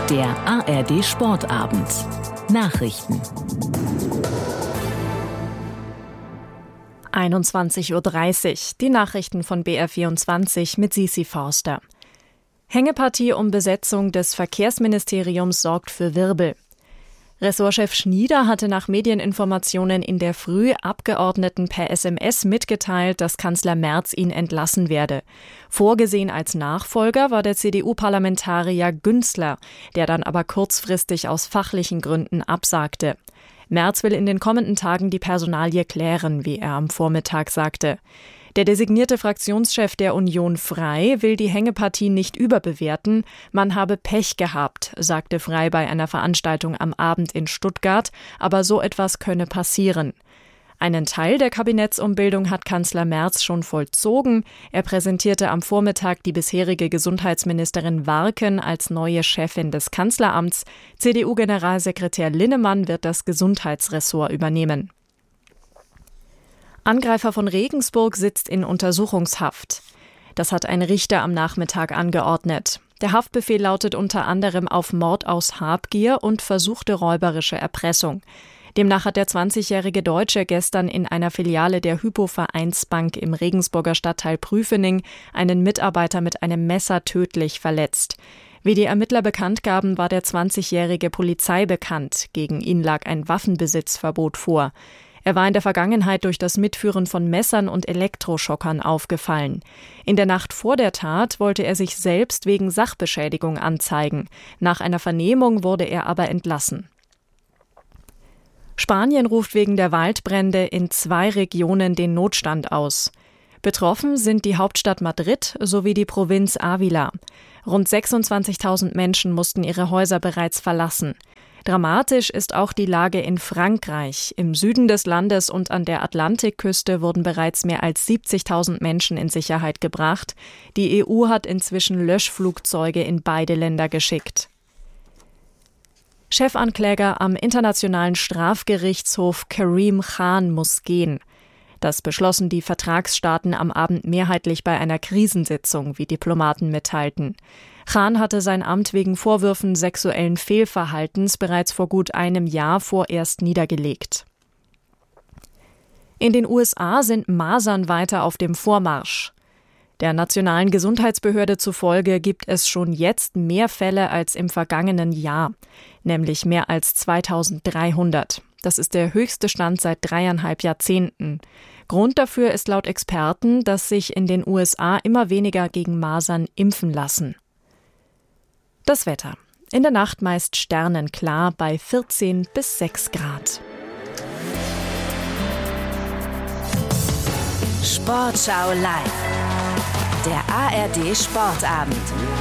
Der ARD Sportabend. Nachrichten. 21:30 Uhr. Die Nachrichten von BR24 mit Sisi Forster. Hängepartie um Besetzung des Verkehrsministeriums sorgt für Wirbel. Ressortchef Schnieder hatte nach Medieninformationen in der Früh Abgeordneten per SMS mitgeteilt, dass Kanzler Merz ihn entlassen werde. Vorgesehen als Nachfolger war der CDU-Parlamentarier Günzler, der dann aber kurzfristig aus fachlichen Gründen absagte. Merz will in den kommenden Tagen die Personalie klären, wie er am Vormittag sagte. Der designierte Fraktionschef der Union Frei will die Hängepartie nicht überbewerten. Man habe Pech gehabt, sagte Frei bei einer Veranstaltung am Abend in Stuttgart, aber so etwas könne passieren. Einen Teil der Kabinettsumbildung hat Kanzler Merz schon vollzogen. Er präsentierte am Vormittag die bisherige Gesundheitsministerin Warken als neue Chefin des Kanzleramts. CDU-Generalsekretär Linnemann wird das Gesundheitsressort übernehmen. Angreifer von Regensburg sitzt in Untersuchungshaft. Das hat ein Richter am Nachmittag angeordnet. Der Haftbefehl lautet unter anderem auf Mord aus Habgier und versuchte räuberische Erpressung. Demnach hat der 20-jährige Deutsche gestern in einer Filiale der Hypo-Vereinsbank im Regensburger Stadtteil Prüfening einen Mitarbeiter mit einem Messer tödlich verletzt. Wie die Ermittler bekannt gaben, war der 20-jährige Polizei bekannt. Gegen ihn lag ein Waffenbesitzverbot vor. Er war in der Vergangenheit durch das Mitführen von Messern und Elektroschockern aufgefallen. In der Nacht vor der Tat wollte er sich selbst wegen Sachbeschädigung anzeigen. Nach einer Vernehmung wurde er aber entlassen. Spanien ruft wegen der Waldbrände in 2 Regionen den Notstand aus. Betroffen sind die Hauptstadt Madrid sowie die Provinz Ávila. Rund 26.000 Menschen mussten ihre Häuser bereits verlassen. Dramatisch ist auch die Lage in Frankreich. Im Süden des Landes und an der Atlantikküste wurden bereits mehr als 70.000 Menschen in Sicherheit gebracht. Die EU hat inzwischen Löschflugzeuge in beide Länder geschickt. Chefankläger am Internationalen Strafgerichtshof Karim Khan muss gehen. Das beschlossen die Vertragsstaaten am Abend mehrheitlich bei einer Krisensitzung, wie Diplomaten mitteilten. Khan hatte sein Amt wegen Vorwürfen sexuellen Fehlverhaltens bereits vor gut einem Jahr vorerst niedergelegt. In den USA sind Masern weiter auf dem Vormarsch. Der Nationalen Gesundheitsbehörde zufolge gibt es schon jetzt mehr Fälle als im vergangenen Jahr, nämlich mehr als 2300. Das ist der höchste Stand seit 3,5 Jahrzehnten. Grund dafür ist laut Experten, dass sich in den USA immer weniger gegen Masern impfen lassen. Das Wetter. In der Nacht meist sternenklar bei 14 bis 6 Grad. Sportschau live. Der ARD Sportabend.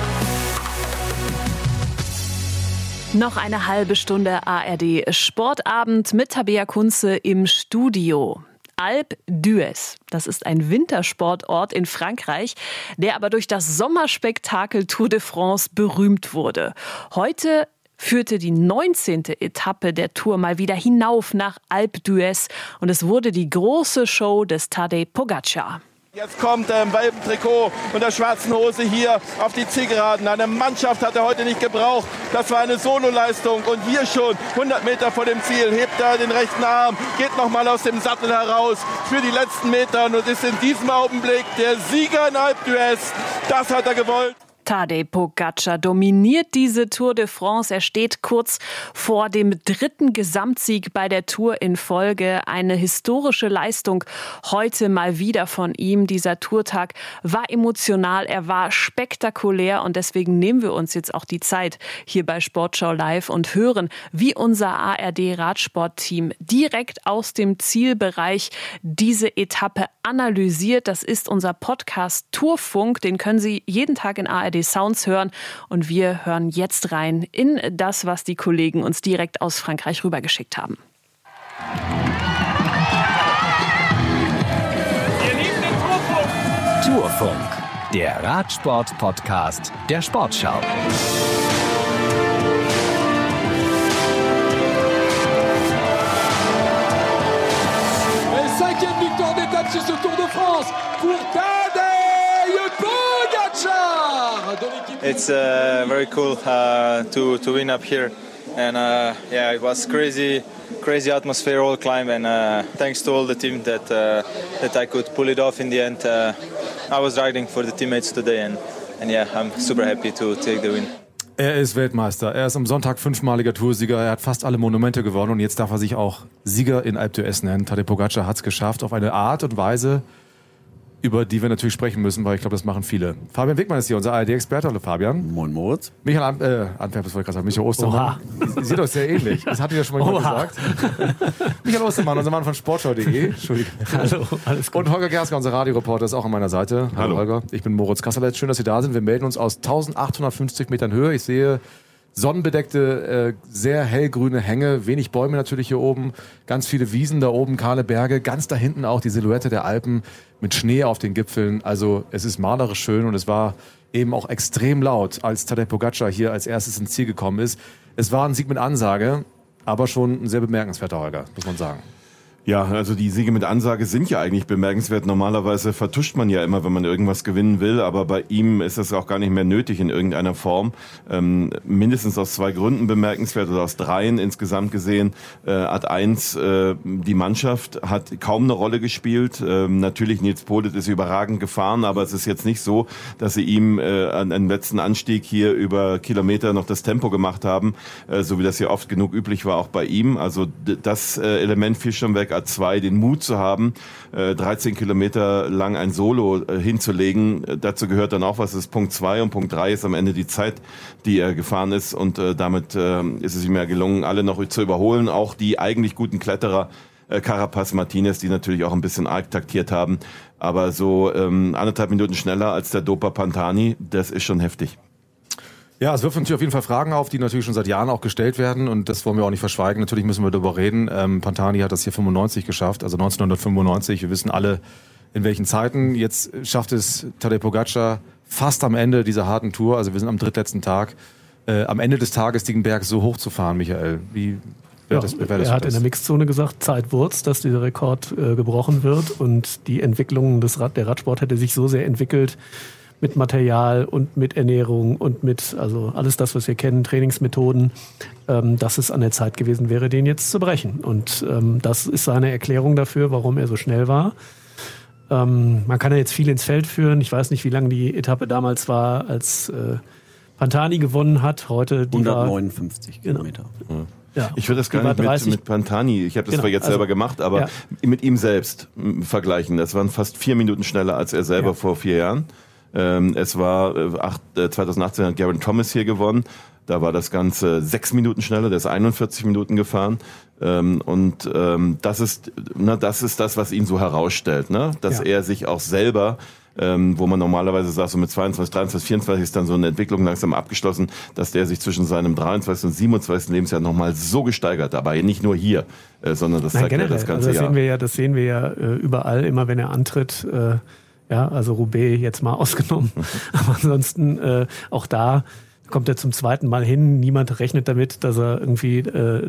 Noch eine halbe Stunde ARD Sportabend mit Tabea Kunze im Studio. Alpe d'Huez, das ist ein Wintersportort in Frankreich, der aber durch das Sommerspektakel Tour de France berühmt wurde. Heute führte die 19. Etappe der Tour mal wieder hinauf nach Alpe d'Huez und es wurde die große Show des Tadej Pogačar. Jetzt kommt er im Welpentrikot und der schwarzen Hose hier auf die Zielgeraden. Eine Mannschaft hat er heute nicht gebraucht. Das war eine Sololeistung. Und hier schon 100 Meter vor dem Ziel hebt er den rechten Arm, geht nochmal aus dem Sattel heraus für die letzten Meter und ist in diesem Augenblick der Sieger in Alpe d'Huez. Das hat er gewollt. Tadej Pogačar dominiert diese Tour de France. Er steht kurz vor dem 3. Gesamtsieg bei der Tour in Folge. Eine historische Leistung heute mal wieder von ihm. Dieser Tourtag war emotional, er war spektakulär und deswegen nehmen wir uns jetzt auch die Zeit hier bei Sportschau Live und hören, wie unser ARD-Radsportteam direkt aus dem Zielbereich diese Etappe analysiert. Das ist unser Podcast Tourfunk. Den können Sie jeden Tag in ARD Sounds hören und wir hören jetzt rein in das, was die Kollegen uns direkt aus Frankreich rübergeschickt haben. Wir lieben den Tourfunk. Tourfunk, der Radsport-Podcast der Sportschau. 5e victoire d'étape sur ce Tour de France pour Tadej Pogačar. It's very cool to win up here, and it was crazy atmosphere all climb, and thanks to all the team that I could pull it off in the end. I was riding for the teammates today, and I'm super happy to take the win. Er ist Weltmeister. Er ist am Sonntag 5-maliger Toursieger. Er hat fast alle Monumente gewonnen und jetzt darf er sich auch Sieger in Alpe d'Huez nennen. Tadej Pogačar hat es geschafft auf eine Art und Weise, über die wir natürlich sprechen müssen, weil ich glaube, das machen viele. Fabian Wegmann ist hier, unser ARD-Experte. Hallo Fabian. Moin Moritz. Michael Antwerp, das wollte ich gerade sagen, Michael Ostermann. Sieht doch sehr ähnlich. Das hat ja schon mal jemand gesagt. Michael Ostermann, unser Mann von Sportschau.de. Entschuldigung. Hallo, alles gut. Und Holger Gersker, unser Radioreporter, ist auch an meiner Seite. Hallo Holger. Ich bin Moritz Kasserletz. Schön, dass Sie da sind. Wir melden uns aus 1850 Metern Höhe. Ich sehe sonnenbedeckte, sehr hellgrüne Hänge, wenig Bäume natürlich hier oben, ganz viele Wiesen da oben, kahle Berge, ganz da hinten auch die Silhouette der Alpen mit Schnee auf den Gipfeln. Also es ist malerisch schön und es war eben auch extrem laut, als Tadej Pogačar hier als erstes ins Ziel gekommen ist. Es war ein Sieg mit Ansage, aber schon ein sehr bemerkenswerter, Holger, muss man sagen. Ja, also die Siege mit Ansage sind ja eigentlich bemerkenswert. Normalerweise vertuscht man ja immer, wenn man irgendwas gewinnen will, aber bei ihm ist das auch gar nicht mehr nötig in irgendeiner Form. Mindestens aus 2 Gründen bemerkenswert oder aus 3 insgesamt gesehen. Ad 1, die Mannschaft hat kaum eine Rolle gespielt. Natürlich Nils Politt ist überragend gefahren, aber es ist jetzt nicht so, dass sie ihm an einem letzten Anstieg hier über Kilometer noch das Tempo gemacht haben, so wie das ja oft genug üblich war, auch bei ihm. Also das Element fiel schon weg. A2, den Mut zu haben, 13 Kilometer lang ein Solo hinzulegen. Dazu gehört dann auch was, das ist Punkt 2 und Punkt 3 ist am Ende die Zeit, die er gefahren ist und damit ist es ihm ja gelungen, alle noch zu überholen, auch die eigentlich guten Kletterer, Carapaz, Martinez, die natürlich auch ein bisschen arg taktiert haben, aber so 1,5 Minuten schneller als der Doper Pantani, das ist schon heftig. Ja, es wirft natürlich auf jeden Fall Fragen auf, die natürlich schon seit Jahren auch gestellt werden und das wollen wir auch nicht verschweigen. Natürlich müssen wir darüber reden. Pantani hat das hier 95 geschafft, also 1995. Wir wissen alle, in welchen Zeiten. Jetzt schafft es Tadej Pogačar fast am Ende dieser harten Tour, also wir sind am drittletzten Tag, am Ende des Tages den Berg so hoch zu fahren, Michael. Er hat in der Mixzone gesagt, Zeit wird's, dass dieser Rekord gebrochen wird und die Entwicklung der Radsport hätte sich so sehr entwickelt, mit Material und mit Ernährung und mit, also alles das, was wir kennen, Trainingsmethoden, dass es an der Zeit gewesen wäre, den jetzt zu brechen. Und das ist seine Erklärung dafür, warum er so schnell war. Man kann ja jetzt viel ins Feld führen. Ich weiß nicht, wie lange die Etappe damals war, als Pantani gewonnen hat. Heute 159 Kilometer. Genau. Ja, ich würde das gar nicht mit Pantani, ich habe das zwar jetzt selber gemacht, aber mit ihm selbst vergleichen. Das waren fast 4 Minuten schneller als er selber vor 4 Jahren. Es war 2018 hat Geraint Thomas hier gewonnen. Da war das Ganze 6 Minuten schneller, der ist 41 Minuten gefahren. Das ist das, was ihn so herausstellt, ne? Dass er sich auch selber, wo man normalerweise sagt, so mit 22, 23, 24 ist dann so eine Entwicklung langsam abgeschlossen, dass der sich zwischen seinem 23. und 27. Lebensjahr nochmal so gesteigert, aber nicht nur hier, sondern das zeigt ja das ganze Jahr. Das sehen wir ja überall, immer wenn er antritt. Also Roubaix jetzt mal ausgenommen. Aber ansonsten auch da kommt er zum 2. Mal hin. Niemand rechnet damit, dass er irgendwie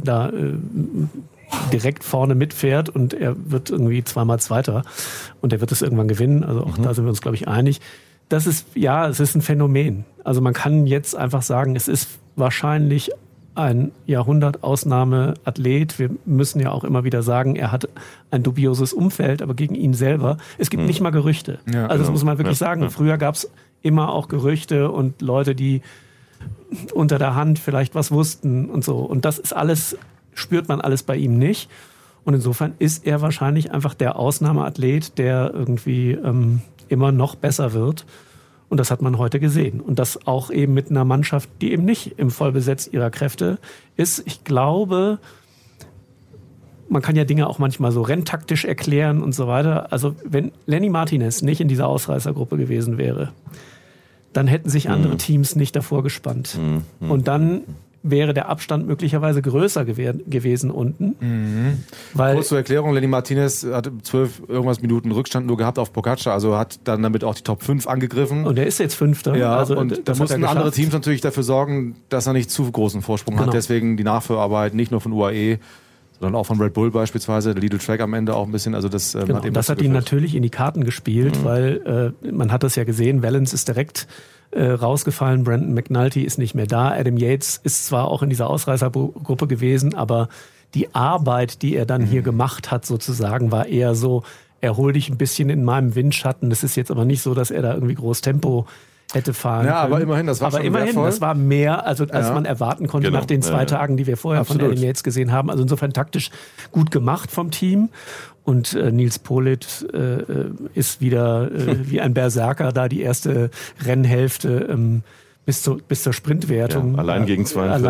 direkt vorne mitfährt und er wird irgendwie 2-mal Zweiter und er wird es irgendwann gewinnen. Also auch da sind wir uns, glaube ich, einig. Es ist ein Phänomen. Also man kann jetzt einfach sagen, es ist wahrscheinlich ein Jahrhundert-Ausnahme-Athlet. Wir müssen ja auch immer wieder sagen, er hat ein dubioses Umfeld, aber gegen ihn selber. Es gibt nicht mal Gerüchte. Ja, also das muss man wirklich sagen. Früher gab es immer auch Gerüchte und Leute, die unter der Hand vielleicht was wussten und so. Und das ist alles, spürt man alles bei ihm nicht. Und insofern ist er wahrscheinlich einfach der Ausnahmeathlet, der irgendwie immer noch besser wird. Und das hat man heute gesehen. Und das auch eben mit einer Mannschaft, die eben nicht im Vollbesitz ihrer Kräfte ist. Ich glaube, man kann ja Dinge auch manchmal so renntaktisch erklären und so weiter. Also wenn Lenny Martinez nicht in dieser Ausreißergruppe gewesen wäre, dann hätten sich andere Teams nicht davor gespannt. Und dann wäre der Abstand möglicherweise größer gewesen unten. Weil kurz zur Erklärung, Lenny Martinez hat 12 irgendwas Minuten Rückstand nur gehabt auf Pogačar, also hat dann damit auch die Top 5 angegriffen. Und er ist jetzt Fünfter. Ja, also und da mussten andere Teams natürlich dafür sorgen, dass er nicht zu großen Vorsprung hat. Deswegen die Nachführarbeit, nicht nur von UAE, sondern auch von Red Bull beispielsweise, der Little Track am Ende auch ein bisschen. Also das genau, hat eben das hat ihn natürlich in die Karten gespielt, weil man hat das ja gesehen, Wellens ist direkt rausgefallen, Brandon McNulty ist nicht mehr da, Adam Yates ist zwar auch in dieser Ausreißergruppe gewesen, aber die Arbeit, die er dann hier gemacht hat sozusagen, war eher so, erhol dich ein bisschen in meinem Windschatten. Das ist jetzt aber nicht so, dass er da irgendwie groß Tempo hätte fahren können. Aber immerhin, das war aber schon immerhin, wertvoll. Das war mehr, als man erwarten konnte nach den 2 Tagen, die wir vorher von Adam Yates gesehen haben. Also insofern taktisch gut gemacht vom Team. Und Nils Politt ist wieder wie ein Berserker da die erste Rennhälfte bis zur Sprintwertung. Ja, allein gegen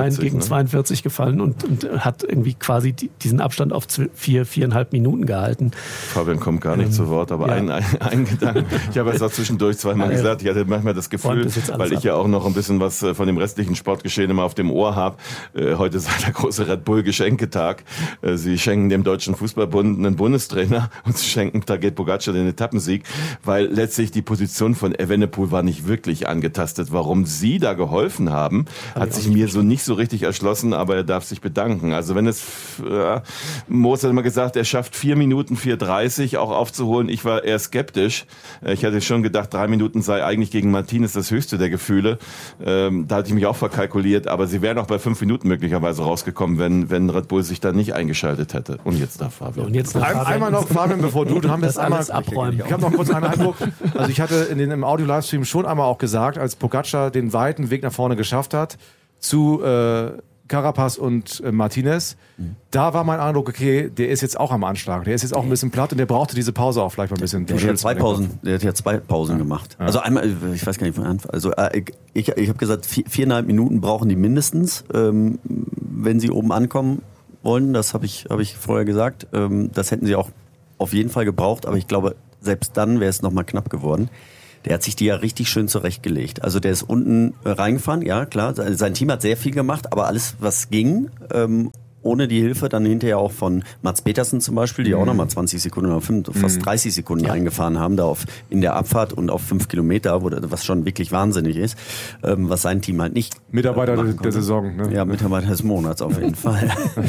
42 gefallen und hat irgendwie quasi diesen Abstand auf 4,5 Minuten gehalten. Fabian kommt gar nicht zu Wort, aber ein Gedanke. Ich habe es auch zwischendurch zweimal gesagt, ich hatte manchmal das Gefühl, weil ich ja auch noch ein bisschen was von dem restlichen Sportgeschehen immer auf dem Ohr habe. Heute sei der große Red Bull Geschenketag. Sie schenken dem Deutschen Fußballbund einen Bundestrainer und sie schenken Tadej Pogačar den Etappensieg, weil letztlich die Position von Evenepoel war nicht wirklich angetastet. Warum sie da geholfen haben, hat sich mir so nicht so richtig erschlossen, aber er darf sich bedanken. Also wenn es, Moos hat immer gesagt, er schafft 4 Minuten 4:30 auch aufzuholen. Ich war eher skeptisch. Ich hatte schon gedacht, 3 Minuten sei eigentlich gegen Martinez das höchste der Gefühle. Da hatte ich mich auch verkalkuliert, aber sie wären auch bei 5 Minuten möglicherweise rausgekommen, wenn Red Bull sich da nicht eingeschaltet hätte. Und jetzt darf Fabian. Und jetzt einmal noch, Fabian, bevor du haben das einmal abräumen. Ich habe noch kurz einen Eindruck. Also ich hatte im Audio-Livestream schon einmal auch gesagt, als Pogačar den weiten Weg nach vorne geschafft hat zu Carapaz und Martinez, da war mein Eindruck, okay, der ist jetzt auch am Anschlag, der ist jetzt auch ein bisschen platt und der brauchte diese Pause auch vielleicht mal ein bisschen. Der hat ja 2 Pausen gemacht. Ja. Also einmal, ich weiß gar nicht von Anfang, also ich habe gesagt, 4,5 Minuten brauchen die mindestens, wenn sie oben ankommen wollen, das habe ich vorher gesagt, das hätten sie auch auf jeden Fall gebraucht, aber ich glaube, selbst dann wäre es nochmal knapp geworden. Der hat sich die ja richtig schön zurechtgelegt. Also der ist unten reingefahren, ja klar. Sein Team hat sehr viel gemacht, aber alles, was ging, ohne die Hilfe dann hinterher auch von Mats Petersen zum Beispiel, die auch nochmal 20 Sekunden oder fast 30 Sekunden eingefahren haben, da in der Abfahrt und auf 5 Kilometer, was schon wirklich wahnsinnig ist, was sein Team halt nicht Mitarbeiter der Saison. Ne? Ja, Mitarbeiter des Monats auf jeden Fall.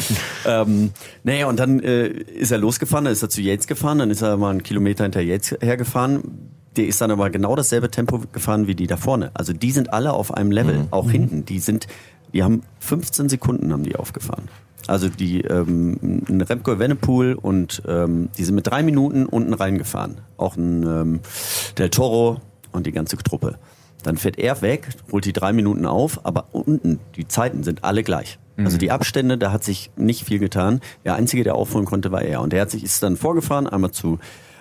Naja, und dann ist er losgefahren, dann ist er zu Yates gefahren, dann ist er mal einen Kilometer hinter Yates hergefahren. Der ist dann aber genau dasselbe Tempo gefahren wie die da vorne. Also die sind alle auf einem Level, auch hinten. Die haben 15 Sekunden haben die aufgefahren. Also die Remco Evenepoel und die sind mit 3 Minuten unten reingefahren. Auch ein Del Toro und die ganze Truppe. Dann fährt er weg, holt die 3 Minuten auf, aber unten, die Zeiten sind alle gleich. Also die Abstände, da hat sich nicht viel getan. Der Einzige, der aufholen konnte, war er. Und der ist dann vorgefahren, einmal zu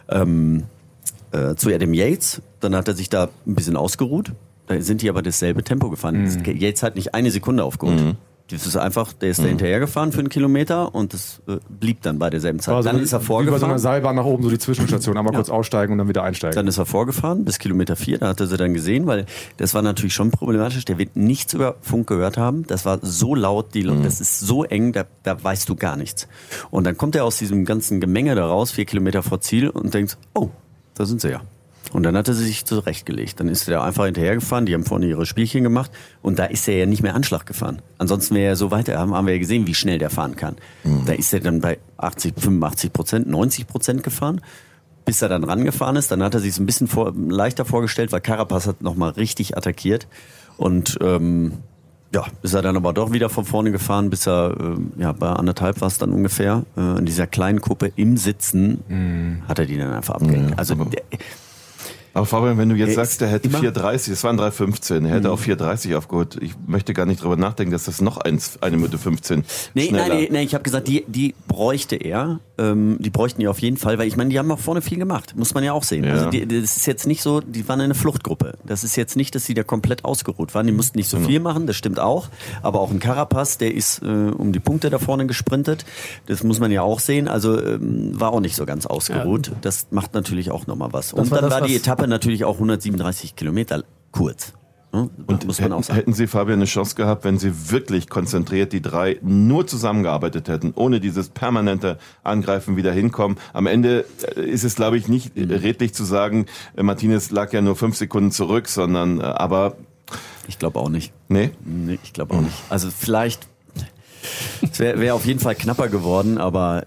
Adam Yates, dann hat er sich da ein bisschen ausgeruht. Da sind die aber dasselbe Tempo gefahren. Yates hat nicht 1 Sekunde aufgeholt. Das ist einfach, der ist da hinterher gefahren für 1 Kilometer und das blieb dann bei derselben Zeit. Also dann ist er vorgefahren. Wie bei so einer Seilbahn nach oben, so die Zwischenstation. Einmal kurz aussteigen und dann wieder einsteigen. Dann ist er vorgefahren bis Kilometer 4, da hat er sie dann gesehen, weil das war natürlich schon problematisch. Der wird nichts über Funk gehört haben. Das war so laut, das ist so eng, da weißt du gar nichts. Und dann kommt er aus diesem ganzen Gemenge da raus, 4 Kilometer vor Ziel und denkt, oh, da sind sie ja. Und dann hat er sich zurechtgelegt. Dann ist er einfach hinterhergefahren, die haben vorne ihre Spielchen gemacht und da ist er ja nicht mehr Anschlag gefahren. Ansonsten wäre er so weiter, haben wir ja gesehen, wie schnell der fahren kann. Da ist er dann bei 85%, 90% gefahren, bis er dann rangefahren ist. Dann hat er sich ein bisschen leichter vorgestellt, weil Carapaz hat nochmal richtig attackiert und ist er dann aber doch wieder von vorne gefahren, bis er, bei 1,5 war es dann ungefähr, in dieser kleinen Kuppe im Sitzen, hat er die dann einfach abgehängt. Also aber Fabian, wenn du jetzt sagst, der hätte 4,30, das waren 3,15, er hätte auch 4,30 aufgeholt. Ich möchte gar nicht drüber nachdenken, dass das noch 1 Minute 15 schneller. Nee, ich habe gesagt, die bräuchte er. Die bräuchten die auf jeden Fall, weil ich meine, die haben auch vorne viel gemacht, muss man ja auch sehen. Ja. Also das ist jetzt nicht so, die waren eine Fluchtgruppe. Das ist jetzt nicht, dass sie da komplett ausgeruht waren. Die mussten nicht so viel machen, das stimmt auch. Aber auch ein Carapaz, der ist um die Punkte da vorne gesprintet. Das muss man ja auch sehen. Also war auch nicht so ganz ausgeruht. Ja. Das macht natürlich auch nochmal was. Und dann war die Etappe natürlich auch 137 Kilometer kurz. Und muss man auch sagen. Hätten Sie, Fabian, eine Chance gehabt, wenn Sie wirklich konzentriert die 3 nur zusammengearbeitet hätten, ohne dieses permanente Angreifen wieder hinkommen. Am Ende ist es, glaube ich, nicht redlich zu sagen, Martinez lag ja nur 5 Sekunden zurück, sondern aber... Ich glaube auch nicht. Nee? Nee, ich glaube auch nicht. Also vielleicht... Es wäre auf jeden Fall knapper geworden, aber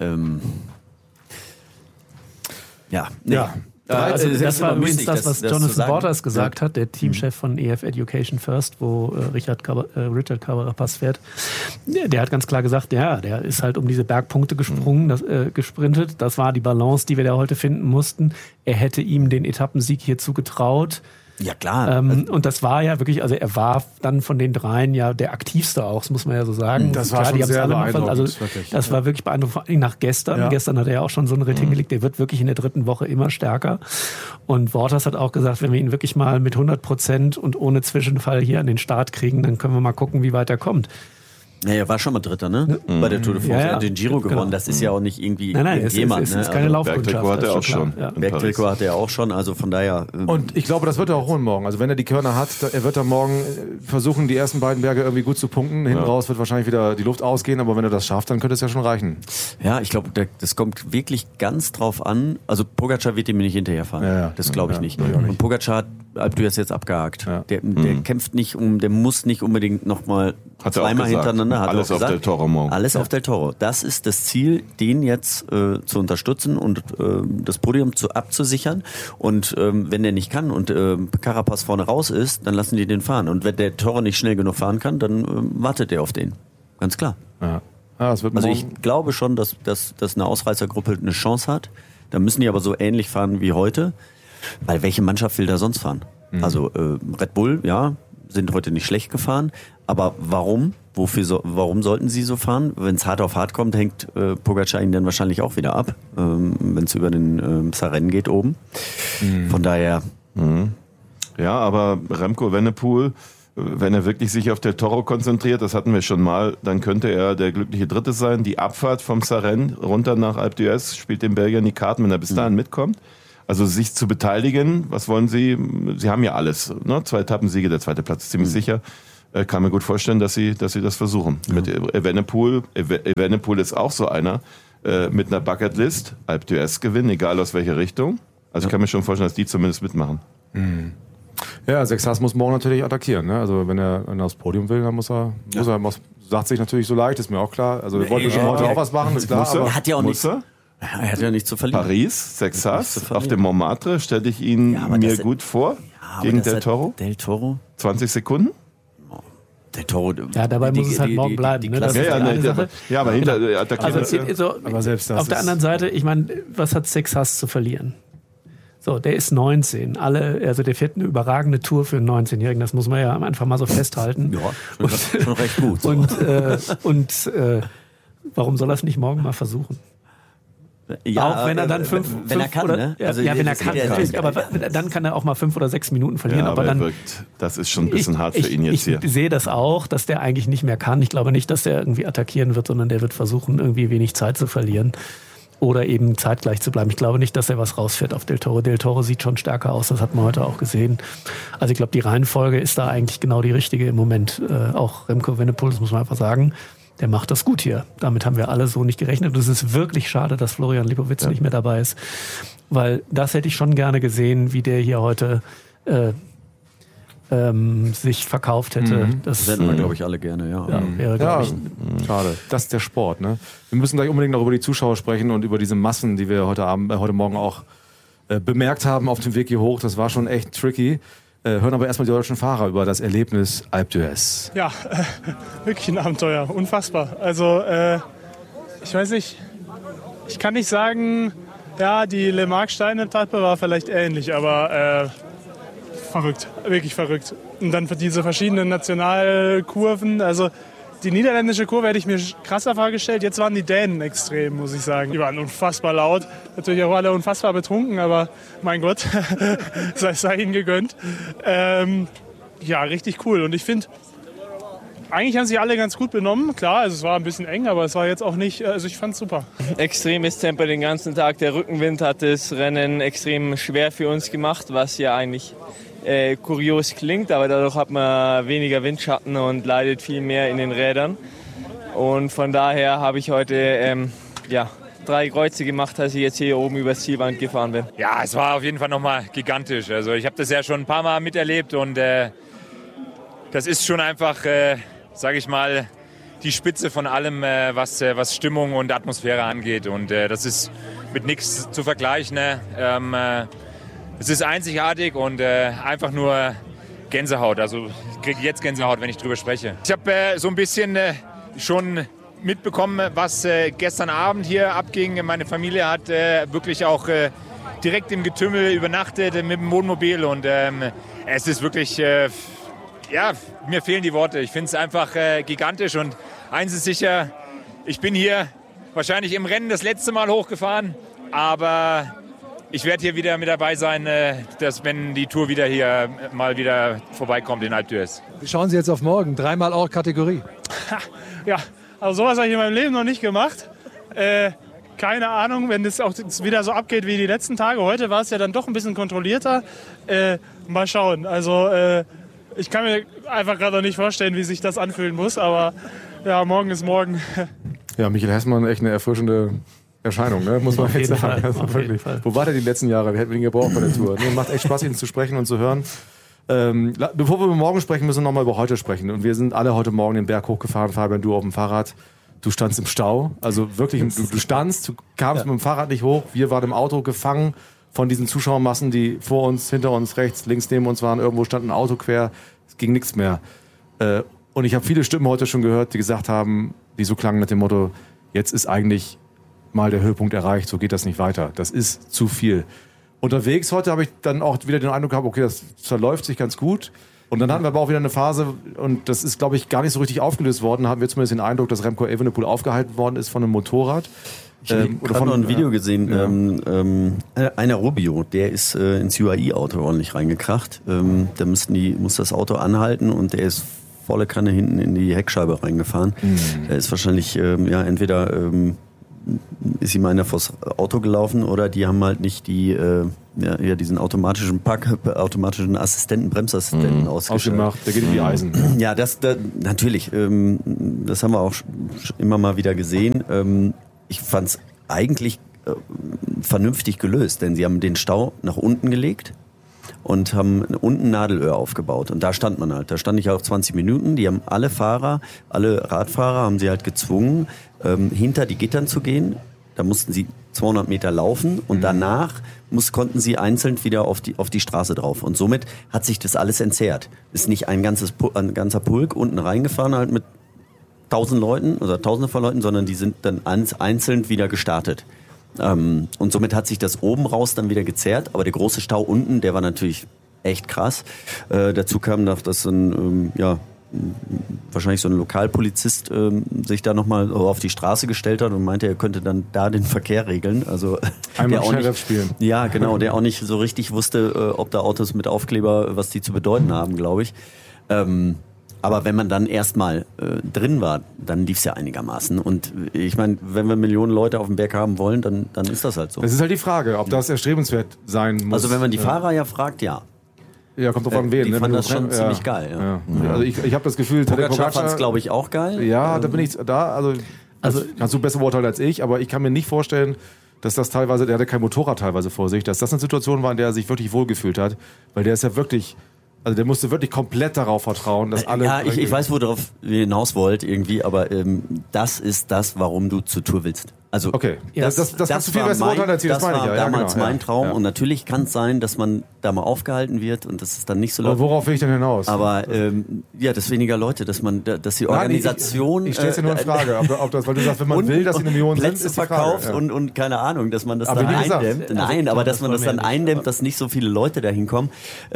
ja. Also das war übrigens das, was Jonathan Waters gesagt hat, der Teamchef von EF Education First, wo Richard Carapaz fährt. Der hat ganz klar gesagt, ja, der ist halt um diese Bergpunkte gesprintet. Das war die Balance, die wir da heute finden mussten. Er hätte ihm den Etappensieg hier zugetraut. Ja, klar. Und das war ja wirklich, also er war dann von den dreien ja der aktivste auch, das muss man ja so sagen. Das war schon sehr beeindruckend. Also das war wirklich beeindruckend, vor allem nach gestern. Ja. Gestern hat er ja auch schon so einen Ritt hingelegt, der wird wirklich in der dritten Woche immer stärker. Und Waters hat auch gesagt, wenn wir ihn wirklich mal mit 100% und ohne Zwischenfall hier an den Start kriegen, dann können wir mal gucken, wie weit er kommt. Ja, er war schon mal Dritter, ne? Bei der Tour de France. Er hat den Giro gewonnen. Das ist ja auch nicht irgendwie jemand. Es ist keine Laufkundschaft. Bergtrikot hat er auch schon. Bergtrikot hat er auch schon, also von daher. Und ich glaube, das wird er auch holen morgen. Also wenn er die Körner hat, er wird dann morgen versuchen, die ersten beiden Berge irgendwie gut zu punkten. Hinten raus wird wahrscheinlich wieder die Luft ausgehen, aber wenn er das schafft, dann könnte es ja schon reichen. Ja, ich glaube, das kommt wirklich ganz drauf an. Also Pogacar wird ihm nicht hinterherfahren. Ja. Das glaube ich nicht. Und Pogacar hat Alpe d'Huez jetzt abgehakt. Ja. Der kämpft nicht der muss nicht unbedingt nochmal zweimal hintereinander. Hat alles auf Del Toro morgen. Alles auf Del Toro. Das ist das Ziel, den jetzt zu unterstützen und das Podium abzusichern. Und wenn der nicht kann und Carapaz vorne raus ist, dann lassen die den fahren. Und wenn der Toro nicht schnell genug fahren kann, dann wartet der auf den. Ganz klar. Ja. Das wird also ich glaube schon, dass eine Ausreißergruppe eine Chance hat. Da müssen die aber so ähnlich fahren wie heute. Weil welche Mannschaft will da sonst fahren? Also Red Bull, ja, sind heute nicht schlecht gefahren. Aber warum? Warum sollten sie so fahren? Wenn es hart auf hart kommt, hängt Pogacar ihn dann wahrscheinlich auch wieder ab, wenn es über den Sarren geht oben. Von daher. Ja, aber Remco Evenepoel, wenn er wirklich sich auf Del Toro konzentriert, das hatten wir schon mal, dann könnte er der glückliche Dritte sein. Die Abfahrt vom Sarren runter nach Alpe d'Huez spielt den Belgiern die Karten, wenn er bis dahin mitkommt. Also sich zu beteiligen, was wollen Sie? Sie haben ja alles, ne? 2 Etappensiege, der zweite Platz ist ziemlich sicher. Kann mir gut vorstellen, dass sie das versuchen. Mit Evenepoel. Evenepoel ist auch so einer mit einer Bucketlist, Alpe d'Huez gewinnen, egal aus welcher Richtung. Also ich kann mir schon vorstellen, dass die zumindest mitmachen. Ja, Sexas muss morgen natürlich attackieren. Ne? Also wenn er aufs Podium will, dann muss er sagt sich natürlich so leicht, ist mir auch klar. Also wir wollten schon heute auch was machen, ist klar. Aber hat ja auch nichts. Er hat ja nichts zu verlieren. Paris, Sexas, auf dem Montmartre, stelle ich ihn mir gut vor, gegen Del Toro. Del Toro? 20 Sekunden? Del Toro. Ja, dabei muss es halt morgen bleiben. Ne? Das ist eine Sache. Ja, aber hinter aber selbst das auf der anderen Seite, ich meine, was hat Sexas zu verlieren? So, der ist 19. Der fährt eine überragende Tour für einen 19-Jährigen. Das muss man ja einfach mal so festhalten. Ja, schon recht gut. So. Und warum soll er es nicht morgen mal versuchen? Ja, auch wenn er dann wenn er kann, ne? Also wenn er kann, aber dann kann er auch mal 5 oder 6 Minuten verlieren. Ja, aber dann das ist schon ein bisschen hart für ihn jetzt hier. Ich sehe das auch, dass der eigentlich nicht mehr kann. Ich glaube nicht, dass der irgendwie attackieren wird, sondern der wird versuchen, irgendwie wenig Zeit zu verlieren. Oder eben zeitgleich zu bleiben. Ich glaube nicht, dass er was rausfährt auf Del Toro. Del Toro sieht schon stärker aus, das hat man heute auch gesehen. Also ich glaube, die Reihenfolge ist da eigentlich genau die richtige im Moment. Auch Remco Evenepoel, das muss man einfach sagen, der macht das gut hier. Damit haben wir alle so nicht gerechnet. Und es ist wirklich schade, dass Florian Lipowitz nicht mehr dabei ist. Weil das hätte ich schon gerne gesehen, wie der hier heute sich verkauft hätte. Das hätten wir, glaube ich, alle gerne, schade. Das ist der Sport, ne? Wir müssen gleich unbedingt noch über die Zuschauer sprechen und über diese Massen, die wir heute Morgen auch bemerkt haben auf dem Weg hier hoch. Das war schon echt tricky. Hören aber erstmal die deutschen Fahrer über das Erlebnis Alpe d'Huez. Ja, wirklich ein Abenteuer. Unfassbar. Also, ich weiß nicht, ich kann nicht sagen, ja, die Le Marc-Stein-Etappe war vielleicht ähnlich, aber verrückt, wirklich verrückt. Und dann für diese verschiedenen Nationalkurven, also die niederländische Kurve hätte ich mir krasser vorgestellt. Jetzt waren die Dänen extrem, muss ich sagen. Die waren unfassbar laut, natürlich auch alle unfassbar betrunken, aber mein Gott, sei ihnen gegönnt. Ja, richtig cool. Und ich finde, eigentlich haben sich alle ganz gut benommen. Klar, also es war ein bisschen eng, aber es war jetzt auch nicht, also ich fand es super. Extremes Tempo den ganzen Tag. Der Rückenwind hat das Rennen extrem schwer für uns gemacht, was ja eigentlich kurios klingt, aber dadurch hat man weniger Windschatten und leidet viel mehr in den Rädern. Und von daher habe ich heute 3 Kreuze gemacht, als ich jetzt hier oben übers Zielwand gefahren bin. Ja, es war auf jeden Fall nochmal gigantisch. Also ich habe das ja schon ein paar Mal miterlebt und das ist schon einfach, sage ich mal, die Spitze von allem, was Stimmung und Atmosphäre angeht. Und das ist mit nichts zu vergleichen. Es ist einzigartig und einfach nur Gänsehaut. Also ich kriege jetzt Gänsehaut, wenn ich drüber spreche. Ich habe so ein bisschen schon mitbekommen, was gestern Abend hier abging. Meine Familie hat wirklich auch direkt im Getümmel übernachtet mit dem Wohnmobil. Und es ist wirklich, mir fehlen die Worte. Ich finde es einfach gigantisch. Und eins ist sicher, ich bin hier wahrscheinlich im Rennen das letzte Mal hochgefahren. Aber ich werde hier wieder mit dabei sein, dass wenn die Tour wieder vorbeikommt in Alpe d'Huez. Wie schauen Sie jetzt auf morgen? 3-mal Or-Kategorie. Ja, also sowas habe ich in meinem Leben noch nicht gemacht. Keine Ahnung, wenn das auch wieder so abgeht wie die letzten Tage. Heute war es ja dann doch ein bisschen kontrollierter. Mal schauen. Also ich kann mir einfach gerade noch nicht vorstellen, wie sich das anfühlen muss. Aber ja, morgen ist morgen. Ja, Michael Hessmann, echt eine erfrischende Erscheinung, ne? Muss man jetzt sagen. Also wirklich. Wo war der die letzten Jahre? Wir hätten ihn gebraucht bei der Tour. Nee, macht echt Spaß, ihn zu sprechen und zu hören. Bevor wir über morgen sprechen, müssen wir nochmal über heute sprechen. Und wir sind alle heute Morgen den Berg hochgefahren. Fabian, du auf dem Fahrrad. Du standst im Stau. Also wirklich, du kamst mit dem Fahrrad nicht hoch. Wir waren im Auto gefangen von diesen Zuschauermassen, die vor uns, hinter uns, rechts, links neben uns waren. Irgendwo stand ein Auto quer. Es ging nichts mehr. Und ich habe viele Stimmen heute schon gehört, die gesagt haben, die so klangen nach dem Motto, jetzt ist eigentlich mal der Höhepunkt erreicht, so geht das nicht weiter. Das ist zu viel. Unterwegs heute habe ich dann auch wieder den Eindruck gehabt, okay, das verläuft sich ganz gut. Und dann hatten wir aber auch wieder eine Phase, und das ist, glaube ich, gar nicht so richtig aufgelöst worden, haben wir zumindest den Eindruck, dass Remco Evenepoel aufgehalten worden ist von einem Motorrad. Ich habe noch ein Video gesehen, einer Rubio, der ist ins UAE-Auto ordentlich reingekracht. Da muss das Auto anhalten und der ist volle Kanne hinten in die Heckscheibe reingefahren. Der ist wahrscheinlich, entweder ist ihm einer vors Auto gelaufen oder die haben halt nicht diesen automatischen Bremsassistenten ausgemacht. Der geht in die Eisen. Ja, natürlich. Das haben wir auch immer mal wieder gesehen. Ich fand es eigentlich vernünftig gelöst, denn sie haben den Stau nach unten gelegt und haben unten Nadelöhr aufgebaut. Und da stand man halt. Da stand ich auch 20 Minuten. Die haben alle Radfahrer haben sie halt gezwungen, hinter die Gittern zu gehen. Da mussten sie 200 Meter laufen und danach konnten sie einzeln wieder auf die Straße drauf. Und somit hat sich das alles entzerrt. Ist nicht ein ganzer Pulk unten reingefahren halt mit 1000 Leuten oder Tausende von Leuten, sondern die sind dann einzeln wieder gestartet. Und somit hat sich das oben raus dann wieder gezerrt. Aber der große Stau unten, der war natürlich echt krass. Dazu kam noch, dass wahrscheinlich so ein Lokalpolizist sich da nochmal auf die Straße gestellt hat und meinte, er könnte dann da den Verkehr regeln. Also einmal Sheriff spielen. Ja, genau, der auch nicht so richtig wusste, ob da Autos mit Aufkleber, was die zu bedeuten haben, glaube ich. Aber wenn man dann erstmal drin war, dann lief es ja einigermaßen. Und ich meine, wenn wir Millionen Leute auf dem Berg haben wollen, dann ist das halt so. Das ist halt die Frage, ob das erstrebenswert sein muss. Also wenn man die Fahrer fragt, ja. Ja, kommt drauf an wen. Die fanden das schon ziemlich geil. Ja. Also ich habe das Gefühl, Pogacar fand es, glaube ich, auch geil. Ja, da bin ich da. Also kannst du besser beurteilen als ich, aber ich kann mir nicht vorstellen, dass das teilweise, der hatte kein Motorrad teilweise vor sich, dass das eine Situation war, in der er sich wirklich wohlgefühlt hat, weil der ist ja wirklich, also der musste wirklich komplett darauf vertrauen, dass alle... Ja, ich weiß, worauf ihr hinaus wollt irgendwie, aber das ist das, warum du zur Tour willst. Also okay, das kannst du viel besser beurteilen als ich, das meine ich ja. Das war damals mein Traum und natürlich kann es sein, dass man da mal aufgehalten wird und das ist dann nicht so läuft. Aber worauf will ich denn hinaus? Aber dass weniger Leute, dass die Organisation... Nein, ich stelle dir nur eine Frage, ob das, weil du sagst, wenn man will, dass die eine Million sind, ist die Frage. Verkauft und keine Ahnung, dass man das dann eindämmt. Nein, aber dass man das dann eindämmt, dass nicht so viele Leute da hinkommen.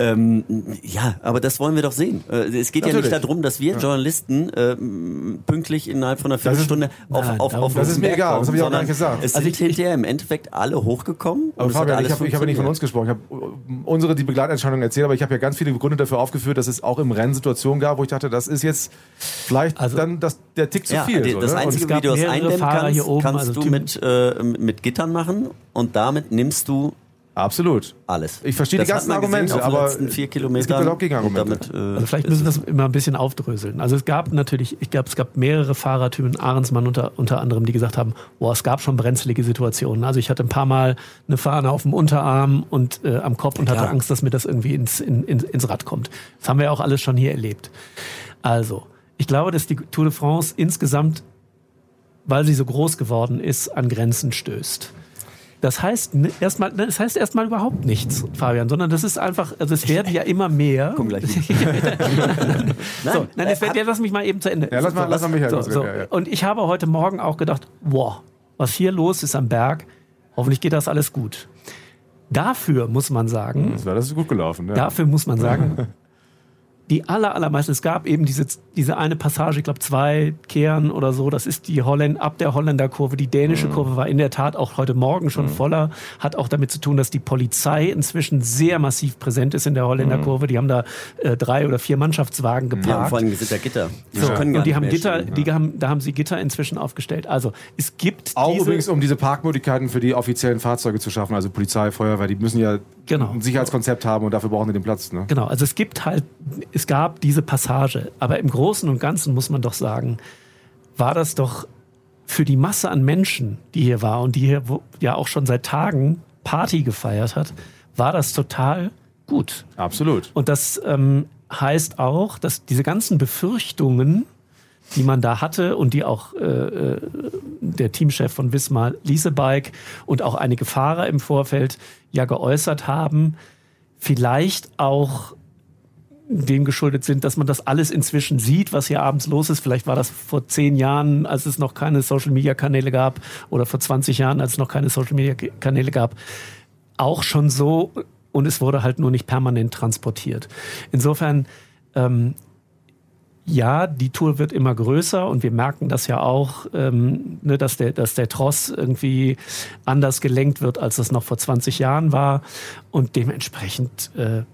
Aber das wollen wir doch sehen. Es geht ja nicht darum, dass wir Journalisten pünktlich innerhalb von einer Viertelstunde auf das ist mir egal, das habe ich auch gar nicht gesagt. Es sind hinterher im Endeffekt alle hochgekommen. Aber Fabian, ich habe ja nicht von uns gesprochen. Ich habe die Begleitentscheidung erzählt, aber ich habe ja ganz viele Gründe dafür aufgeführt, dass es auch im Rennen Situationen gab, wo ich dachte, das ist jetzt vielleicht dann der Tick zu viel. Das Einzige, wie du das eindämmen kannst du mit Gittern machen und damit nimmst du Absolut. Alles. Ich verstehe die ganzen Argumente, aber es gibt halt auch Gegenargumente. Also vielleicht müssen wir das immer ein bisschen aufdröseln. Also es gab natürlich, es gab mehrere Fahrertypen, Ahrensmann unter anderem, die gesagt haben, es gab schon brenzlige Situationen. Also ich hatte ein paar Mal eine Fahne auf dem Unterarm und am Kopf und hatte Angst, dass mir das irgendwie ins Rad kommt. Das haben wir ja auch alles schon hier erlebt. Also, Ich glaube, dass die Tour de France insgesamt, weil sie so groß geworden ist, an Grenzen stößt. Das heißt erstmal überhaupt nichts, Fabian, sondern das ist einfach, also es werden ja immer mehr. Komm gleich. Lass mich mal eben zu Ende. Ja, lass mal Michael. So. Ja. Und ich habe heute Morgen auch gedacht, wow, was hier los ist am Berg, hoffentlich geht das alles gut. Dafür muss man sagen, das ist gut gelaufen. Ja. Dafür muss man sagen, die allermeisten, es gab eben diese eine Passage, ich glaube 2 Kehren oder so, das ist die ab der Holländerkurve. Die dänische Kurve war in der Tat auch heute Morgen schon voller, hat auch damit zu tun, dass die Polizei inzwischen sehr massiv präsent ist in der Holländerkurve. Die haben da 3 oder 4 Mannschaftswagen geparkt. Ja, vor allem sind da Gitter. Und die haben Gitter, da haben sie Gitter inzwischen aufgestellt. Also es gibt auch übrigens, um diese Parkmöglichkeiten für die offiziellen Fahrzeuge zu schaffen, also Polizei, Feuerwehr, die müssen ja ein Sicherheitskonzept haben und dafür brauchen die den Platz. Ne? Genau, also es gab diese Passage, aber im Großen und Ganzen muss man doch sagen, war das doch für die Masse an Menschen, die hier war und die hier ja auch schon seit Tagen Party gefeiert hat, war das total gut. Absolut. Und das heißt auch, dass diese ganzen Befürchtungen, die man da hatte und die auch der Teamchef von Wismar Leasebike und auch einige Fahrer im Vorfeld ja geäußert haben, vielleicht auch dem geschuldet sind, dass man das alles inzwischen sieht, was hier abends los ist. Vielleicht war das vor 10 Jahren, als es noch keine Social-Media-Kanäle gab, oder vor 20 Jahren, als es noch keine Social-Media-Kanäle gab, auch schon so, und es wurde halt nur nicht permanent transportiert. Insofern, ja, die Tour wird immer größer und wir merken das ja auch, dass der Tross irgendwie anders gelenkt wird, als es noch vor 20 Jahren war, und dementsprechend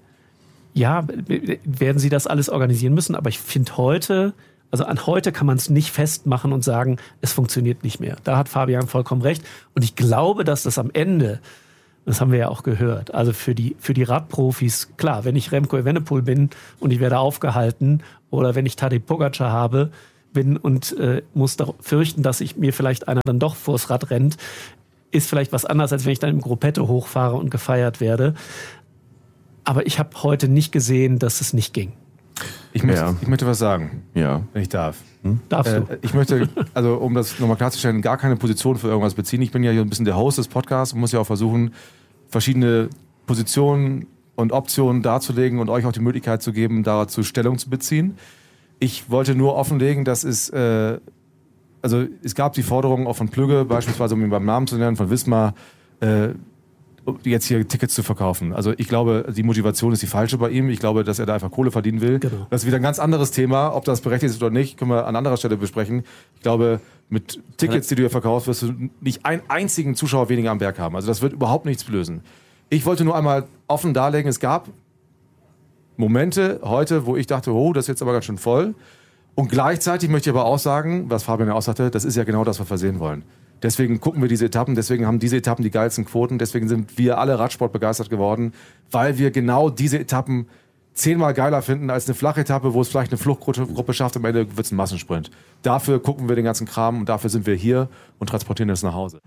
werden sie das alles organisieren müssen. Aber ich finde heute kann man es nicht festmachen und sagen, es funktioniert nicht mehr. Da hat Fabian vollkommen recht. Und ich glaube, dass das am Ende, das haben wir ja auch gehört, also für die Radprofis, klar, wenn ich Remco Evenepoel bin und ich werde aufgehalten, oder wenn ich Tadej Pogačar bin und muss fürchten, dass mir vielleicht einer dann doch vors Rad rennt, ist vielleicht was anderes, als wenn ich dann im Gruppetto hochfahre und gefeiert werde. Aber ich habe heute nicht gesehen, dass es nicht ging. Ich möchte was sagen, wenn ich darf. Darfst du? Ich möchte, also um das nochmal klarzustellen, gar keine Position für irgendwas beziehen. Ich bin ja hier ein bisschen der Host des Podcasts und muss ja auch versuchen, verschiedene Positionen und Optionen darzulegen und euch auch die Möglichkeit zu geben, dazu Stellung zu beziehen. Ich wollte nur offenlegen, dass es gab die Forderung auch von Plügge, beispielsweise, um ihn beim Namen zu nennen, von Wismar, jetzt hier Tickets zu verkaufen. Also ich glaube, die Motivation ist die falsche bei ihm. Ich glaube, dass er da einfach Kohle verdienen will. Genau. Das ist wieder ein ganz anderes Thema. Ob das berechtigt ist oder nicht, können wir an anderer Stelle besprechen. Ich glaube, mit Tickets, die du hier verkaufst, wirst du nicht einen einzigen Zuschauer weniger am Berg haben. Also das wird überhaupt nichts lösen. Ich wollte nur einmal offen darlegen, es gab Momente heute, wo ich dachte, das ist jetzt aber ganz schön voll. Und gleichzeitig möchte ich aber auch sagen, was Fabian ja auch sagte, das ist ja genau das, was wir sehen wollen. Deswegen gucken wir diese Etappen, deswegen haben diese Etappen die geilsten Quoten, deswegen sind wir alle Radsport begeistert geworden, weil wir genau diese Etappen 10-mal geiler finden als eine flache Etappe, wo es vielleicht eine Fluchtgruppe schafft, am Ende wird es ein Massensprint. Dafür gucken wir den ganzen Kram und dafür sind wir hier und transportieren es nach Hause.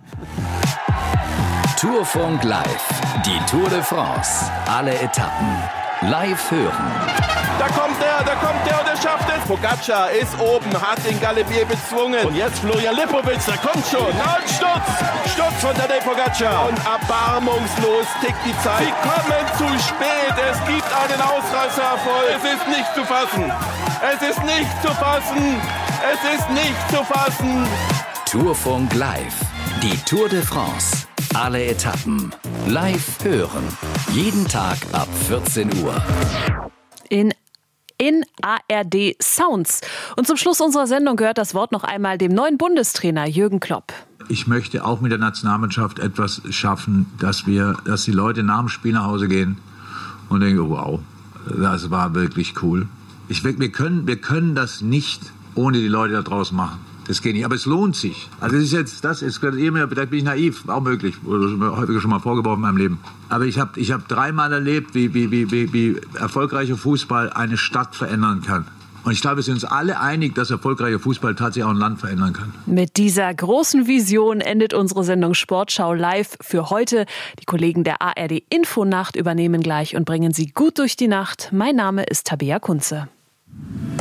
Tourfunk Live, die Tour de France, alle Etappen live hören. Da kommt der und er schafft es. Pogačar ist oben, hat den Galibier bezwungen. Und jetzt Florian Lipovic, der kommt schon. Und Sturz von Tadej Pogačar. Und erbarmungslos tickt die Zeit. Sie kommen zu spät. Es gibt einen Ausreißererfolg. Es ist nicht zu fassen. Es ist nicht zu fassen. Es ist nicht zu fassen. Tourfunk Live, die Tour de France. Alle Etappen live hören. Jeden Tag ab 14 Uhr. In ARD Sounds. Und zum Schluss unserer Sendung gehört das Wort noch einmal dem neuen Bundestrainer Jürgen Klopp. Ich möchte auch mit der Nationalmannschaft etwas schaffen, dass die Leute nach dem Spiel nach Hause gehen und denken, wow, das war wirklich cool. Wir können das nicht ohne die Leute da draußen machen. Das geht nicht, aber es lohnt sich. Also vielleicht bin ich naiv, auch möglich, oder mir häufiger schon mal vorgeworfen in meinem Leben. Aber ich hab 3-mal erlebt, wie erfolgreicher Fußball eine Stadt verändern kann. Und ich glaube, wir sind uns alle einig, dass erfolgreicher Fußball tatsächlich auch ein Land verändern kann. Mit dieser großen Vision endet unsere Sendung Sportschau live für heute. Die Kollegen der ARD Infonacht übernehmen gleich und bringen Sie gut durch die Nacht. Mein Name ist Tabea Kunze.